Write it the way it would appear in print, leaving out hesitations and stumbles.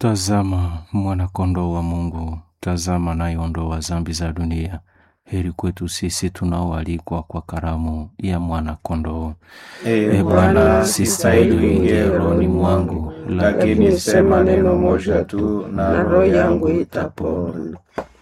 Tazama mwana-kondoo wa Mungu, tazama anayeondoa dhambi za dunia. Heri kwetu sisi tunaoalikwa kwa karamu ya mwana-kondoo. Bwana, sistahili uingie rohoni mwangu, lakini sema neno moja tu na roho yangu itapona.